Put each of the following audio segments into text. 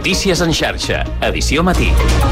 Notícies en xarxa, edició matí.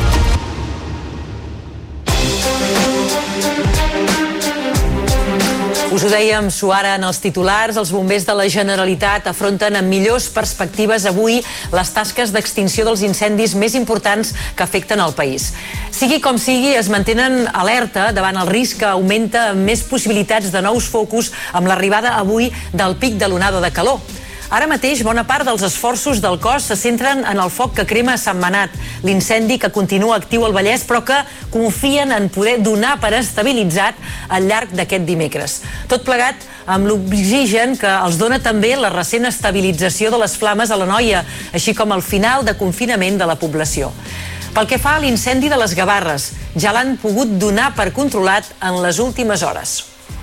Us ho dèiem suara en els titulars, els bombers de la Generalitat afronten amb millors perspectives avui les tasques d'extinció dels incendis més importants que afecten el país. Sigui com sigui, es mantenen alerta davant el risc que augmenta amb més possibilitats de nous focus amb l'arribada avui del pic de l'onada de calor. Ara mateix, bona part dels esforços del cos se centren en el foc que crema a Sentmenat, l'incendi que continua actiu al Vallès, però que confien en poder donar per estabilitzat al llarg d'aquest dimecres. Tot plegat amb l'oxigen que els dona també la recent estabilització de les flames a l'Anoia, així com el final de confinament de la població. Pel que fa a l'incendi de les Gavarres, ja l'han pogut donar per controlat en les últimes hores.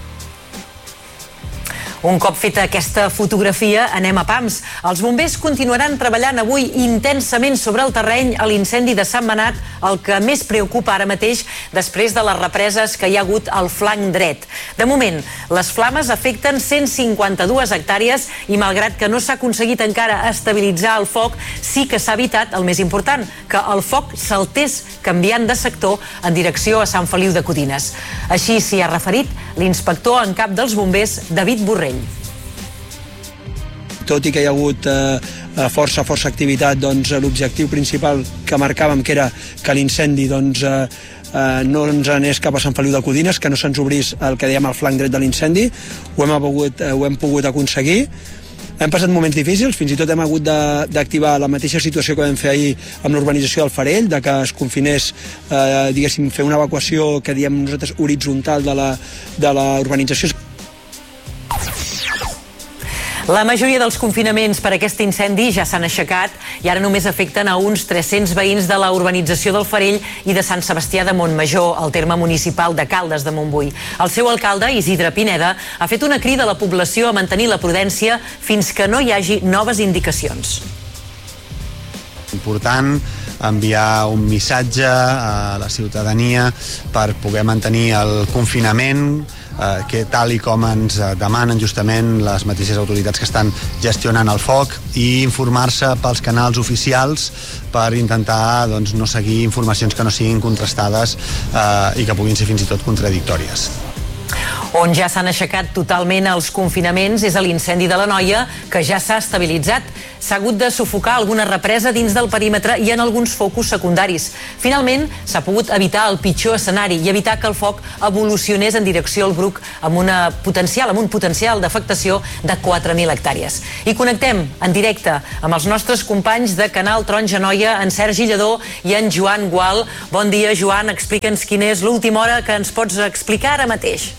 Un cop feta aquesta fotografia, anem a pams. Els bombers continuaran treballant avui intensament sobre el terreny a l'incendi de Sentmenat, el que més preocupa ara mateix després de les represes que hi ha hagut al flanc dret. De moment, les flames afecten 152 hectàrees i malgrat que no s'ha aconseguit encara estabilitzar el foc, sí que s'ha evitat el més important, que el foc saltés canviant de sector en direcció a Sant Feliu de Codines. Així s'hi ha referit l'inspector en cap dels bombers, David Borrell. Tot i que hi ha hagut força activitat, l'objectiu principal que marcàvem, que era que l'incendi no ens anés cap a Sant Feliu de Codines, que no se'ns obrís el que dèiem el flanc dret de l'incendi, ho hem pogut aconseguir. Hem passat moments difícils, fins i tot hem hagut d'activar la mateixa situació que vam fer ahir amb l'urbanització del Farell, de que es confinés, fer una evacuació que diem nosaltres horitzontal de la urbanització. La majoria dels confinaments per aquest incendi ja s'han aixecat i ara només afecten a uns 300 veïns de la urbanització del Farell i de Sant Sebastià de Montmajor, al terme municipal de Caldes de Montbui. El seu alcalde, Isidre Pineda, ha fet una crida a la població a mantenir la prudència fins que no hi hagi noves indicacions. Important enviar un missatge a la ciutadania per poder mantenir el confinament, que tal i com ens demanen justament les mateixes autoritats que estan gestionant el foc, i informar-se pels canals oficials per intentar no seguir informacions que no siguin contrastades i que puguin ser fins i tot contradictòries. On ja s'han aixecat totalment els confinaments és a l'incendi de l'Anoia, que ja s'ha estabilitzat. S'ha hagut de sufocar alguna represa dins del perímetre i en alguns focus secundaris. Finalment, s'ha pogut evitar el pitjor escenari i evitar que el foc evolucionés en direcció al Bruc amb un potencial d'afectació de 4.000 hectàrees. I connectem en directe amb els nostres companys de Canal Taronja Anoia, en Sergi Lledó i en Joan Gual. Bon dia, Joan, explica'ns quina és l'última hora que ens pots explicar ara mateix.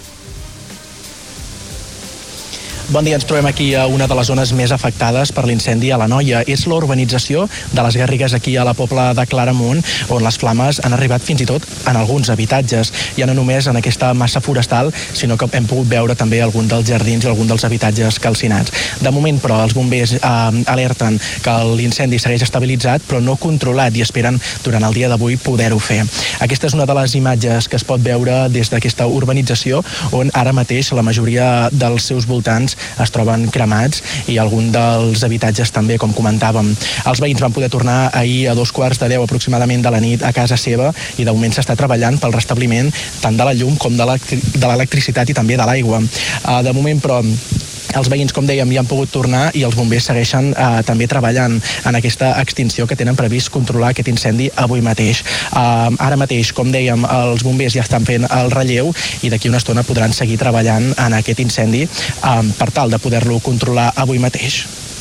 Bon dia, ens trobem aquí a una de les zones més afectades per l'incendi a l'Anoia. És la urbanització de les Garrigues aquí a la Pobla de Claramunt, on les flames han arribat fins i tot en alguns habitatges. Ja no només en aquesta massa forestal, sinó que hem pogut veure també algun dels jardins i algun dels habitatges calcinats. De moment, però, els bombers alerten que l'incendi segueix estabilitzat, però no controlat, i esperen durant el dia d'avui poder-ho fer. Aquesta és una de les imatges que es pot veure des d'aquesta urbanització, on ara mateix la majoria dels seus voltants es troben cremats i algun dels habitatges també, com comentàvem. Els veïns van poder tornar ahir a 9:15 aproximadament de la nit a casa seva i de moment s'està treballant pel restabliment tant de la llum com de l'electricitat i també de l'aigua. De moment, però, els veïns, com dèiem, ja han pogut tornar i els bombers segueixen també treballant en aquesta extinció que tenen previst controlar aquest incendi avui mateix. Ara mateix, com dèiem, els bombers ja estan fent el relleu i d'aquí una estona podran seguir treballant en aquest incendi per tal de poder-lo controlar avui mateix.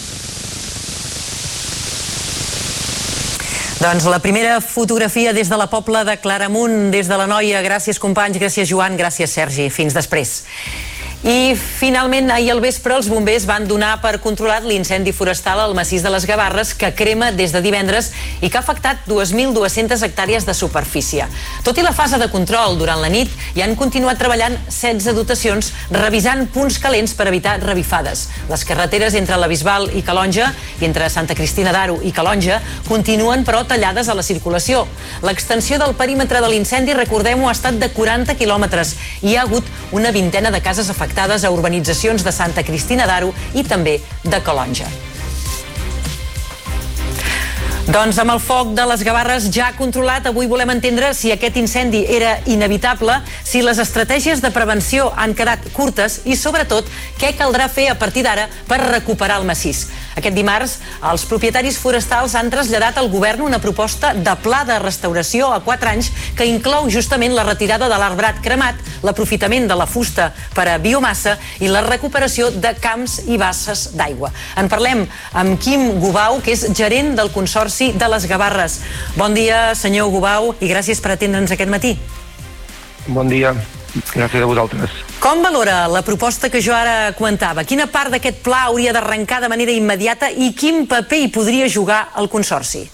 Doncs la primera fotografia des de la Pobla de Claramunt, des de l'Anoia. Gràcies, companys, gràcies, Joan, gràcies, Sergi. Fins després. I finalment, ahir al vespre, els bombers van donar per controlat l'incendi forestal al massís de les Gavarres, que crema des de divendres i que ha afectat 2.200 hectàrees de superfície. Tot i la fase de control durant la nit, hi han continuat treballant 16 dotacions revisant punts calents per evitar revifades. Les carreteres entre la Bisbal i Calonja i entre Santa Cristina d'Aro i Calonja continuen, però, tallades a la circulació. L'extensió del perímetre de l'incendi, recordem-ho, ha estat de 40 quilòmetres i hi ha hagut una vintena de cases afectades a urbanitzacions de Santa Cristina d'Aro i també de Calonja. Doncs amb el foc de les Gavarres ja controlat, avui volem entendre si aquest incendi era inevitable, si les estratègies de prevenció han quedat curtes i, sobretot, què caldrà fer a partir d'ara per recuperar el massís. Aquest dimarts, els propietaris forestals han traslladat al govern una proposta de pla de restauració a 4 anys que inclou justament la retirada de l'arbrat cremat, l'aprofitament de la fusta per a biomassa i la recuperació de camps i basses d'aigua. En parlem amb Quim Gubau, que és gerent del Consorci de les Gavarres. Bon dia, senyor Gubau, i gràcies per atendre'ns aquest matí. Bon dia, gràcies a vosaltres. Com valora la proposta que jo ara comentava? Quina part d'aquest pla hauria d'arrencar de manera immediata i quin paper hi podria jugar el Consorci?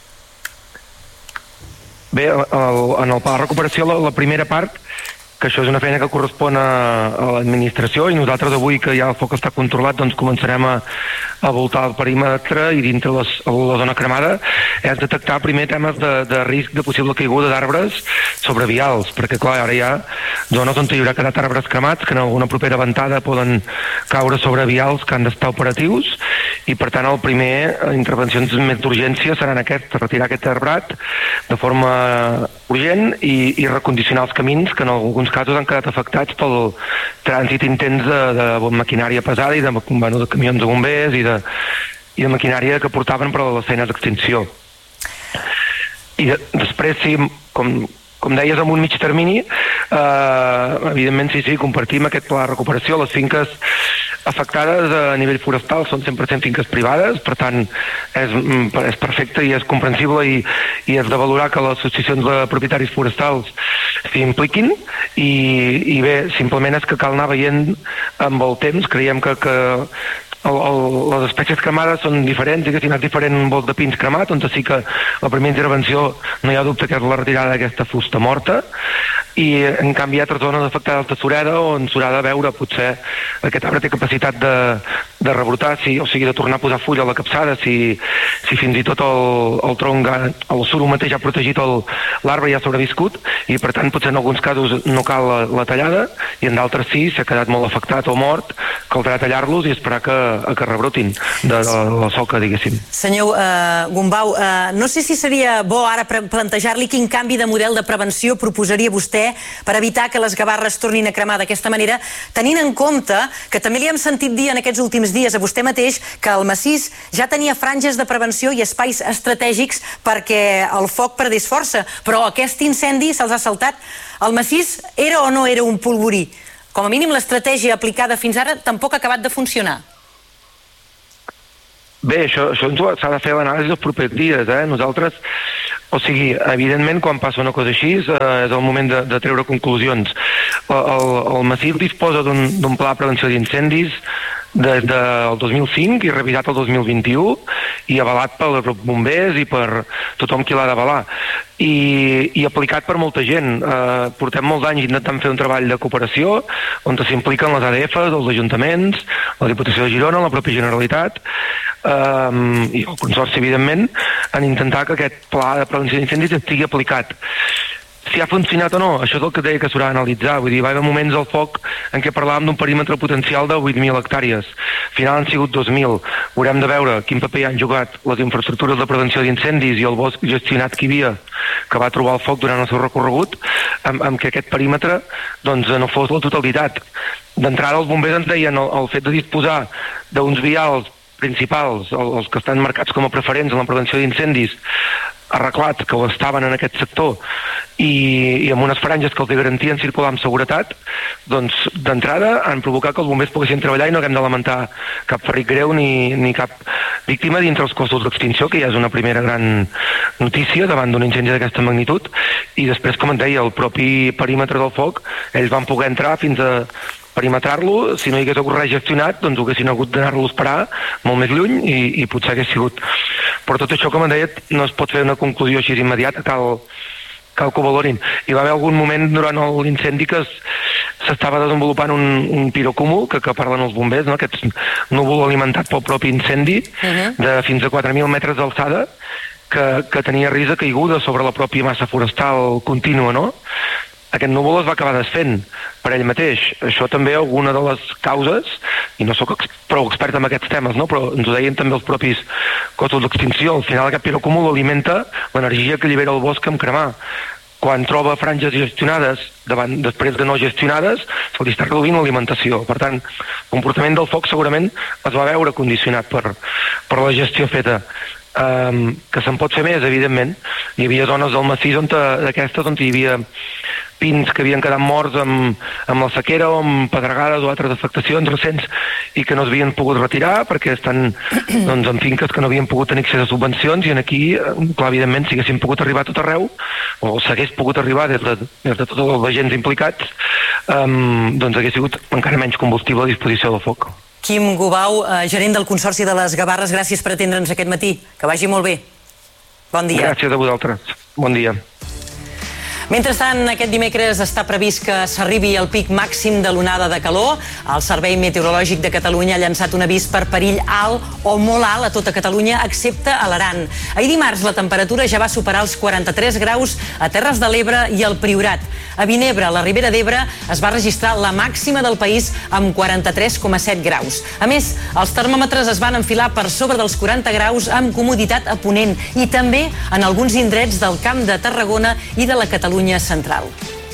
Bé, en el pla de recuperació, la primera part, que això és una feina que correspon a l'administració, i nosaltres avui que ja el foc està controlat doncs començarem a voltar el perímetre i dintre la zona cremada és detectar primer temes de risc de possible caiguda d'arbres sobre vials, perquè clar, ara hi ha zones on hi haurà quedat arbres cremats que en alguna propera ventada poden caure sobre vials que han d'estar operatius, i per tant intervencions més d'urgència seran retirar aquest arbrat de forma urgent i recondicionar els camins que en alguns casos han quedat afectats pel trànsit intens de maquinària pesada i de camions de bombers i de maquinària que portaven per a les feines d'extinció. I després, sí, com deies, amb un mig termini, evidentment sí, compartim aquest pla de recuperació. Les finques afectades a nivell forestal són 100% finques privades, per tant és perfecte i és comprensible i és de valorar que les associacions de propietaris forestals s'hi impliquin i bé, simplement és que cal anar veient amb el temps. Creiem que les espècies cremades són diferents, i que si no és diferent un bosc de pins cremat, on sí que la primera intervenció no hi ha dubte que és la retirada d'aquesta fusta morta, i en canvi hi ha altres zones afectades de sureda on s'haurà de veure potser aquest arbre té capacitat de rebrotar, o sigui de tornar a posar fulla a la capçada, si fins i tot el tronc, el suro mateix ha protegit l'arbre i ha sobreviscut, i per tant potser en alguns casos no cal la tallada, i en d'altres sí, s'ha quedat molt afectat o mort, caldrà tallar-los i esperar que rebrotin de la soca, diguéssim. Senyor Gubau, no sé si seria bo ara plantejar-li quin canvi de model de prevenció proposaria vostè per evitar que les Gavarres tornin a cremar d'aquesta manera, tenint en compte que també li hem sentit dir en aquests últims dies a vostè mateix que el massís ja tenia franges de prevenció i espais estratègics perquè el foc perdés força, però aquest incendi se'ls ha saltat. El massís era o no era un polvorí? Com a mínim l'estratègia aplicada fins ara tampoc ha acabat de funcionar. Bé, això s'ha de fer l'anàlisi els propers dies, Nosaltres, o sigui, evidentment, quan passa una cosa així, és el moment de treure conclusions. El massís disposa d'un pla de prevenció d'incendis des del 2005 i revisat el 2021 i avalat pels bombers i per tothom qui l'ha d'avalar i aplicat per molta gent. Portem molts anys intentant fer un treball de cooperació on s'impliquen les ADFs, els ajuntaments, la Diputació de Girona, la pròpia Generalitat i el Consorci, evidentment, en intentar que aquest pla de prevenció d'incendis estigui aplicat. Si ha funcionat o no, això és el que deia que s'haurà d'analitzar. Vull dir, va haver moments al foc en què parlàvem d'un perímetre potencial de 8.000 hectàrees. Al final han sigut 2.000. Haurem de veure quin paper han jugat les infraestructures de prevenció d'incendis i el bosc gestionat que hi havia, que va trobar el foc durant el seu recorregut, amb que aquest perímetre no fos la totalitat. D'entrada, els bombers ens deien el fet de disposar d'uns vials principals, els que estan marcats com a preferents en la prevenció d'incendis, arreglat, que ho estaven en aquest sector i amb unes franges que els garantien circular amb seguretat, doncs d'entrada han provocat que els bombers poguessin treballar i no haguem de lamentar cap ferit greu ni cap víctima dintre els cossos d'extinció, que ja és una primera gran notícia davant d'un incendi d'aquesta magnitud. I després, com et deia, el propi perímetre del foc, ells van poder entrar fins a perimetrar-lo. Si no hi hagués hagut res gestionat, doncs haguessin hagut d'anar-lo a esperar molt més lluny i potser hagués sigut. Però tot això, com em deia, no es pot fer una conclusió així immediata, cal que ho valorin. Hi va haver algun moment durant l'incendi que s'estava desenvolupant un pirocúmul, que parlen els bombers, no? Aquest núvol alimentat pel propi incendi, de fins a 4.000 metres d'alçada, que tenia risc de caiguda sobre la pròpia massa forestal contínua, no? aquest núvol es va acabar desfent per ell mateix. Això també alguna de les causes, i no sóc prou expert en aquests temes, no? Però ens ho deien també els propis cossos d'extinció. Al final aquest pirocúmul alimenta l'energia que allibera el bosc en cremar. Quan troba franges gestionades després de no gestionades, se li està reduint l'alimentació. Per tant, el comportament del foc segurament es va veure condicionat per la gestió feta. Que se'n pot fer més, evidentment. Hi havia zones del massís d'aquestes on hi havia pins que havien quedat morts amb la sequera o amb pedregades o altres afectacions recents i que no es havien pogut retirar perquè estan en finques que no havien pogut tenir accés a subvencions, i aquí, clar, evidentment, si haguessin pogut arribar a tot arreu, o s'hagués pogut arribar des de tots els agents implicats, doncs hagués sigut encara menys combustible a disposició del foc. Quim Gubau, gerent del Consorci de les Gavarres, gràcies per atendre'ns aquest matí. Que vagi molt bé. Bon dia. Gràcies a vosaltres. Bon dia. Mentrestant, aquest dimecres està previst que s'arribi al pic màxim de l'onada de calor. El Servei Meteorològic de Catalunya ha llançat un avís per perill alt o molt alt a tota Catalunya, excepte a l'Aran. Ahir dimarts la temperatura ja va superar els 43 graus a Terres de l'Ebre i al Priorat. A Vinebre, a la Ribera d'Ebre, es va registrar la màxima del país amb 43,7 graus. A més, els termòmetres es van enfilar per sobre dels 40 graus amb comoditat a Ponent i també en alguns indrets del Camp de Tarragona i de la Catalunya central.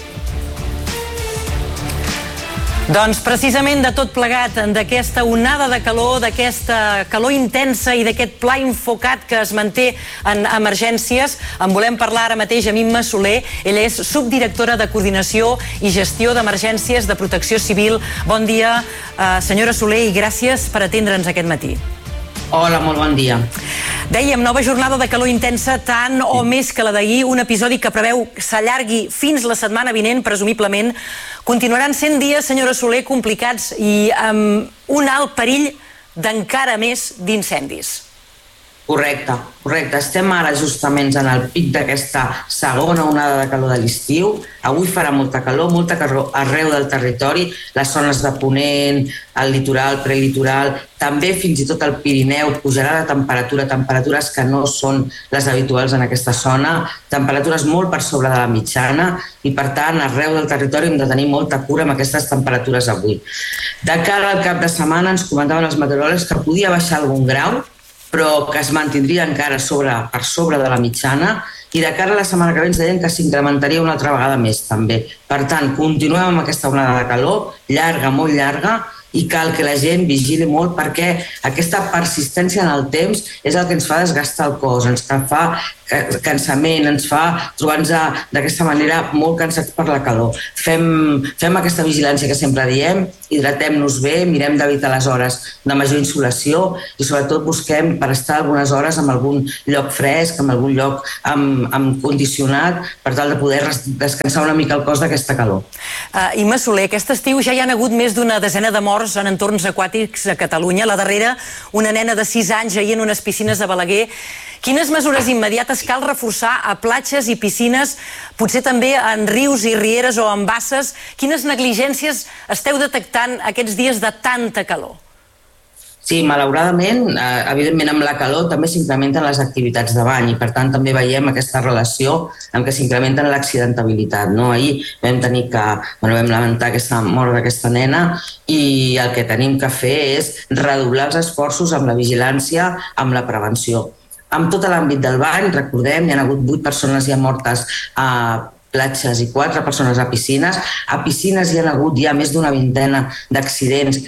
Doncs precisament de tot plegat, d'aquesta onada de calor, d'aquesta calor intensa i d'aquest pla infocat que es manté en emergències, en volem parlar ara mateix amb Imma Soler. Ella és subdirectora de Coordinació i Gestió d'Emergències de Protecció Civil. Bon dia, senyora Soler, i gràcies per atendre'ns aquest matí. Hola, molt bon dia. Dèiem, nova jornada de calor intensa, tant o més que la d'ahir, un episodi que preveu s'allargui fins la setmana vinent, presumiblement. Continuaran sent dies, senyora Soler, complicats i amb un alt perill d'encara més d'incendis. Correcte. Estem ara justament en el pic d'aquesta segona onada de calor de l'estiu. Avui farà molta calor arreu del territori, les zones de Ponent, el litoral, prelitoral, també fins i tot el Pirineu pujarà la temperatura, temperatures que no són les habituals en aquesta zona, temperatures molt per sobre de la mitjana i, per tant, arreu del territori hem de tenir molta cura amb aquestes temperatures avui. De cara al cap de setmana ens comentaven els meteoròlegs que podia baixar algun grau, però que es mantindria encara per sobre de la mitjana, i de cara a la setmana que ve ens deien que s'incrementaria una altra vegada més també. Per tant, continuem amb aquesta onada de calor, llarga, molt llarga, i cal que la gent vigili molt perquè aquesta persistència en el temps és el que ens fa desgastar el cos, ens fa cansament, ens fa trobar-nos d'aquesta manera molt cansats per la calor. Fem aquesta vigilància que sempre diem, hidratem-nos bé, mirem d'evitar les hores de major insolació i sobretot busquem per estar algunes hores en algun lloc fresc, en algun lloc amb condicionat, per tal de poder descansar una mica el cos d'aquesta calor. Imma Soler, aquest estiu ja hi ha hagut més d'una desena de morts en entorns aquàtics a Catalunya. La darrera, una nena de 6 anys ahir en unes piscines de Balaguer. Quines mesures immediates cal reforçar a platges i piscines, potser també en rius i rieres o en basses? Quines negligències esteu detectant aquests dies de tanta calor? Sí, malauradament, evidentment amb la calor també s'incrementen les activitats de bany i per tant també veiem aquesta relació amb què s'incrementen l'accidentabilitat. Ahir vam lamentar aquesta mort d'aquesta nena i el que tenim que fer és redoblar els esforços amb la vigilància, amb la prevenció. En tot l'àmbit del bany, recordem, hi ha hagut 8 persones ja mortes a platges i 4 persones a piscines. A piscines hi ha hagut ja més d'una vintena d'accidents,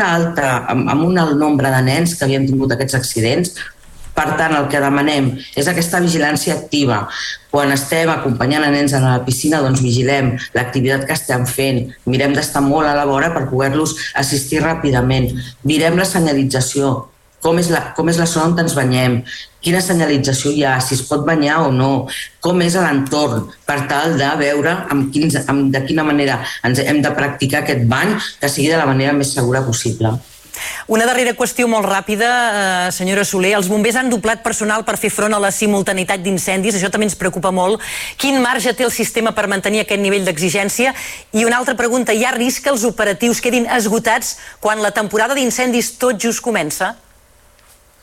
amb un alt nombre de nens que havien tingut aquests accidents. Per tant, el que demanem és aquesta vigilància activa. Quan estem acompanyant a nens a la piscina, doncs vigilem l'activitat que estem fent, mirem d'estar molt a la vora per poder-los assistir ràpidament. Mirem la senyalització, com és la zona on ens banyem, quina senyalització hi ha, si es pot banyar o no, com és l'entorn, per tal de veure de quina manera ens hem de practicar aquest bany que sigui de la manera més segura possible. Una darrera qüestió molt ràpida, senyora Soler. Els bombers han doblat personal per fer front a la simultaneïtat d'incendis. Això també ens preocupa molt. Quin marge té el sistema per mantenir aquest nivell d'exigència? I una altra pregunta, hi ha risc que els operatius quedin esgotats quan la temporada d'incendis tot just comença?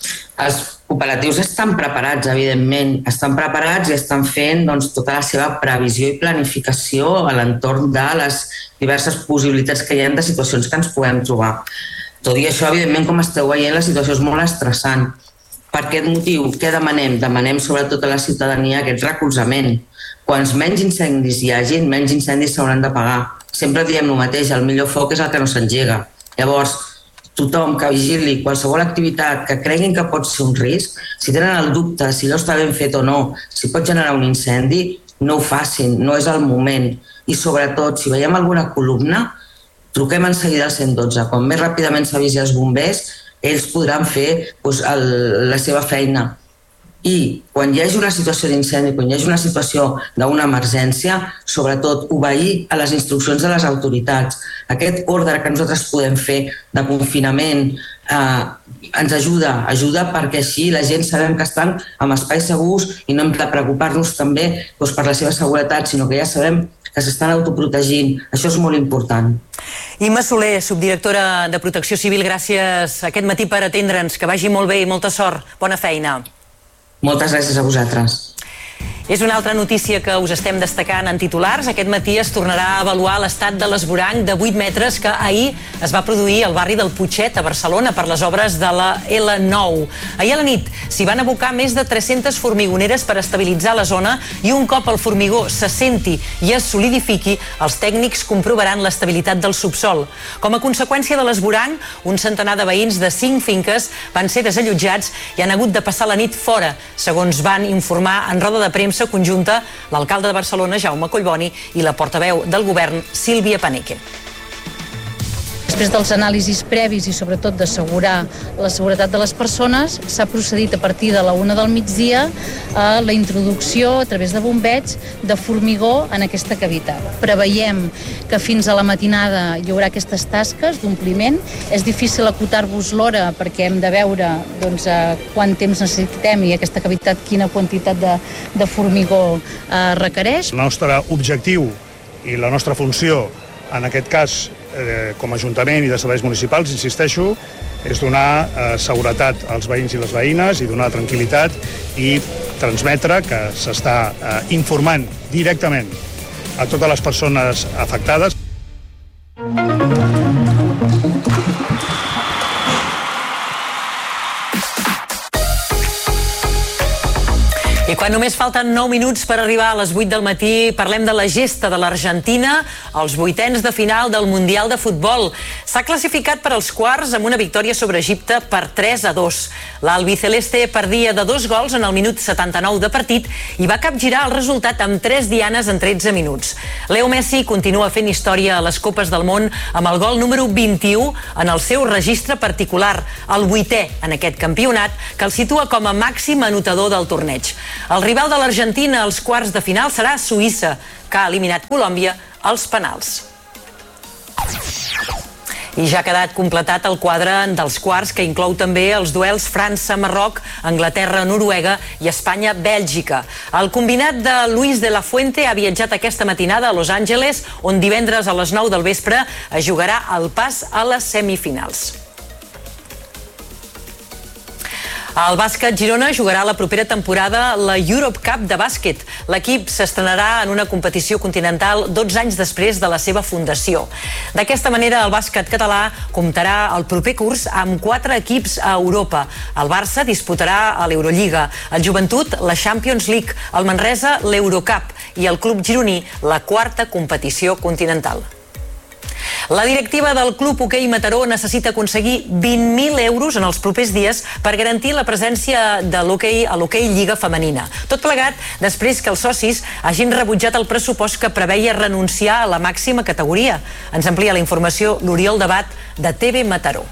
Els operatius estan preparats, evidentment, estan preparats i estan fent tota la seva previsió i planificació a l'entorn de les diverses possibilitats que hi ha de situacions que ens puguem trobar. Tot i això, evidentment, com esteu veient, la situació és molt estressant. Per aquest motiu, què demanem? Demanem sobretot a la ciutadania aquest recolzament. Quants menys incendis hi hagi, menys incendis s'hauran de pagar. Sempre diem el mateix, el millor foc és el que no s'engega. Llavors, tothom que vigili qualsevol activitat que creguin que pot ser un risc, si tenen el dubte si allò està ben fet o no, si pot generar un incendi, no ho facin, no és el moment. I sobretot, si veiem alguna columna, truquem en seguida al 112. Com més ràpidament s'avisi els bombers, ells podran fer la seva feina. I quan hi hagi una situació d'incendi, quan hi hagi una situació d'una emergència, sobretot obeir a les instruccions de les autoritats. Aquest ordre que nosaltres podem fer de confinament ens ajuda perquè així la gent sabem que estan en espais segurs i no hem de preocupar-nos també per la seva seguretat, sinó que ja sabem que s'estan autoprotegint. Això és molt important. Imma Soler, subdirectora de Protecció Civil, gràcies aquest matí per atendre'ns. Que vagi molt bé i molta sort. Bona feina. Moltes gràcies a vosaltres. És una altra notícia que us estem destacant en titulars. Aquest matí es tornarà a avaluar l'estat de l'esvoranc de 8 metres que ahir es va produir al barri del Putxet, a Barcelona, per les obres de la L9. Ahir a la nit s'hi van abocar més de 300 formigoneres per estabilitzar la zona i un cop el formigó s'assenti i es solidifiqui, els tècnics comprovaran l'estabilitat del subsol. Com a conseqüència de l'esvoranc, un centenar de veïns de 5 finques van ser desallotjats i han hagut de passar la nit fora, segons van informar en roda de premsa conjunta l'alcalde de Barcelona, Jaume Collboni, i la portaveu del govern, Sílvia Paneque. Després dels anàlisis previs i sobretot d'assegurar la seguretat de les persones, s'ha procedit a partir de la 1 del migdia a la introducció a través de bombeig de formigó en aquesta cavitat. Preveiem que fins a la matinada hi haurà aquestes tasques d'ompliment. És difícil acotar-vos l'hora perquè hem de veure quant temps necessitem i aquesta cavitat quina quantitat de formigó requereix. El nostre objectiu i la nostra funció en aquest cas com a Ajuntament i de serveis municipals, insisteixo, és donar seguretat als veïns i les veïnes i donar tranquil·litat i transmetre que s'està informant directament a totes les persones afectades. I quan només falten 9 minuts per arribar a les 8 del matí, parlem de la gesta de l'Argentina, als 8ens de final del Mundial de Futbol. S'ha classificat per als quarts amb una victòria sobre Egipte per 3-2. L'albiceleste perdia de 2 gols en el minut 79 de partit i va capgirar el resultat amb 3 dianes en 13 minuts. Leo Messi continua fent història a les Copes del Món amb el gol número 21 en el seu registre particular, el 8è en aquest campionat, que el situa com a màxim anotador del torneig. El rival de l'Argentina als quarts de final serà Suïssa, que ha eliminat Colòmbia als penals. I ja ha quedat completat el quadre dels quarts, que inclou també els duels França-Marroc, Anglaterra-Noruega i Espanya-Bèlgica. El combinat de Luis de la Fuente ha viatjat aquesta matinada a Los Angeles, on divendres a les 9 del vespre es jugarà el pas a les semifinals. El bàsquet Girona jugarà la propera temporada la Europe Cup de bàsquet. L'equip s'estrenarà en una competició continental 12 anys després de la seva fundació. D'aquesta manera, el bàsquet català comptarà el proper curs amb 4 equips a Europa. El Barça disputarà a l'Eurolliga, el Joventut la Champions League, el Manresa l'Eurocup i el club gironí la 4a competició continental. La directiva del Club Hoquei Mataró necessita aconseguir 20.000 euros en els propers dies per garantir la presència de l'hoquei a l'hoquei Lliga Femenina. Tot plegat després que els socis hagin rebutjat el pressupost que preveia renunciar a la màxima categoria. Ens amplia la informació l'Oriol Debat, de TV Mataró.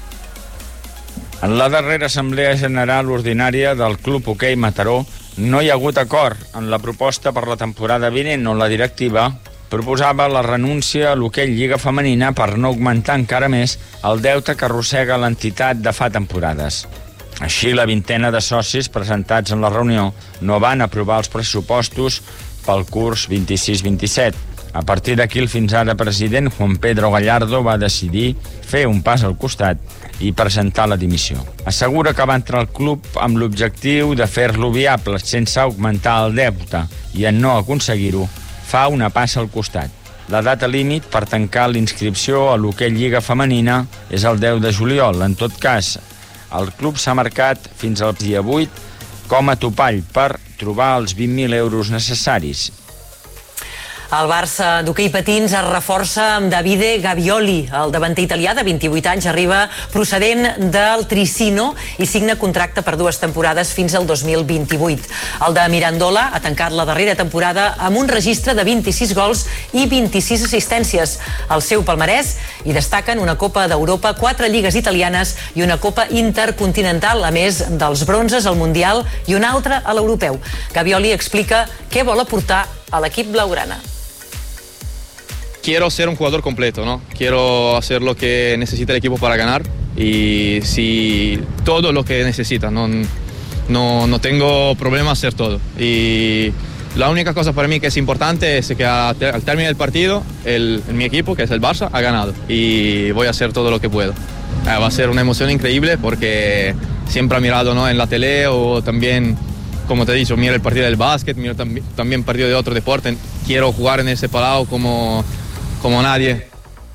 En la darrera assemblea general ordinària del Club Hoquei Mataró no hi ha hagut acord en la proposta per la temporada vinent, on la directiva proposava la renúncia a l'hoquei Lliga Femenina per no augmentar encara més el deute que arrossega l'entitat de fa temporades. Així, la vintena de socis presentats en la reunió no van aprovar els pressupostos pel curs 26-27. A partir d'aquí, el fins ara president Juan Pedro Gallardo va decidir fer un pas al costat i presentar la dimissió. Assegura que va entrar al club amb l'objectiu de fer-lo viable sense augmentar el deute i en no aconseguir-ho, fa una passa al costat. La data límit per tancar l'inscripció a l'hoquei Lliga Femenina és el 10 de juliol. En tot cas, el club s'ha marcat fins al dia 8 com a topall per trobar els 20.000 euros necessaris. El Barça d'hoquei patins es reforça amb Davide Gavioli. El davanter italià de 28 anys arriba procedent del Tricino i signa contracte per 2 temporades fins al 2028. El de Mirandola ha tancat la darrera temporada amb un registre de 26 gols i 26 assistències. Al seu palmarès hi destaquen una Copa d'Europa, 4 lligues italianes i una Copa Intercontinental, a més dels bronzes al Mundial i un altre a l'Europeu. Gavioli explica què vol aportar a l'equip blaugrana. Quiero ser un jugador completo, ¿no? Quiero hacer lo que necesita el equipo para ganar y si todo lo que necesita, no tengo problema hacer todo. Y la única cosa para mí que es importante es que al término del partido mi equipo, que es el Barça, ha ganado y voy a hacer todo lo que puedo. Va a ser una emoción increíble porque siempre he mirado, ¿no?, en la tele o también, como te he dicho, miro el partido del básquet, miro también partido de otro deporte. Quiero jugar en ese palau como nadie.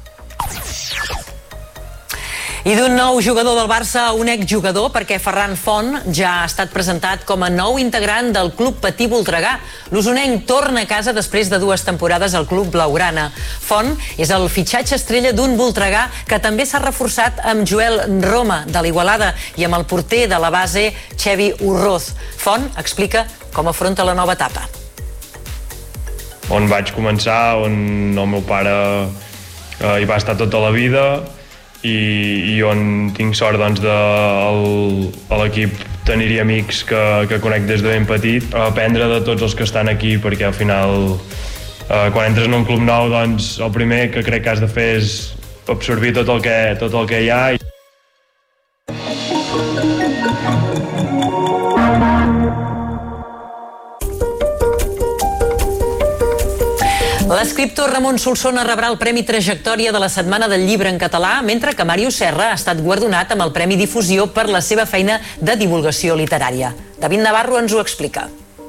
I d'un nou jugador del Barça a un exjugador, perquè Ferran Font ja ha estat presentat com a nou integrant del Club Patí Voltregà. L'usonenc torna a casa després de 2 temporades al club blaugrana. Font és el fitxatge estrella d'un Voltregà que també s'ha reforçat amb Joel Roma, de l'Igualada, i amb el porter de la base, Xevi Urroz. Font explica com afronta la nova etapa. On vaig començar, on el meu pare hi va estar tota la vida i on tinc sort, doncs, a l'equip tenir-hi amics que conec des de ben petit, a aprendre de tots els que estan aquí, perquè al final quan entres en un club nou, doncs el primer que crec que has de fer és absorbir tot el que hi ha. L'escriptor Ramon Solsona rebrà el Premi Trajectòria de la Setmana del Llibre en Català, mentre que Màrius Serra ha estat guardonat amb el Premi Difusió per la seva feina de divulgació literària. David Navarro ens ho explica.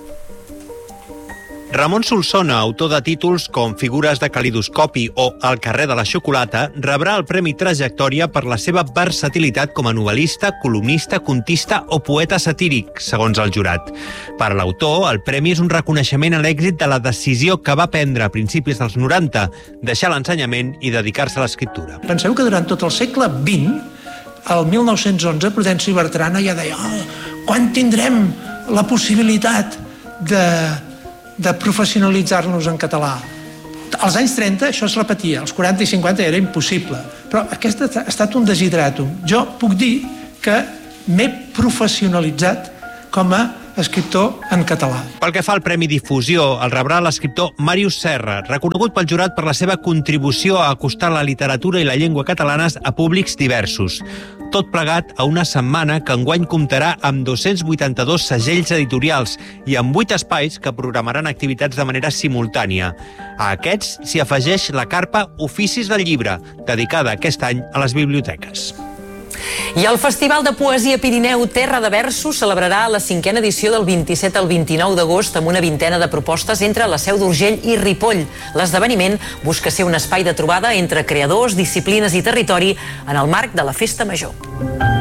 Ramon Solsona, autor de títols com Figures de calidoscopi o El carrer de la xocolata, rebrà el Premi Trajectòria per la seva versatilitat com a novel·lista, columnista, contista o poeta satíric, segons el jurat. Per a l'autor, el premi és un reconeixement a l'èxit de la decisió que va prendre a principis dels 90, deixar l'ensenyament i dedicar-se a l'escriptura. Penseu que durant tot el segle XX, el 1911, Prudenci Bertrana ja deia quan tindrem la possibilitat de professionalitzar-nos en català. Als anys 30 això es repetia, als 40 i 50 era impossible, però aquest ha estat un desideratum. Jo puc dir que m'he professionalitzat com a escriptor en català. Pel que fa al Premi Difusió, el rebrà l'escriptor Màrius Serra, reconegut pel jurat per la seva contribució a acostar la literatura i la llengua catalanes a públics diversos. Tot plegat a una setmana que enguany comptarà amb 282 segells editorials i amb 8 espais que programaran activitats de manera simultània. A aquests s'hi afegeix la carpa Oficis del Llibre, dedicada aquest any a les biblioteques. I el Festival de Poesia Pirineu Terra de Versos celebrarà la 5a edició del 27 al 29 d'agost amb una vintena de propostes entre la Seu d'Urgell i Ripoll. L'esdeveniment busca ser un espai de trobada entre creadors, disciplines i territori en el marc de la Festa Major.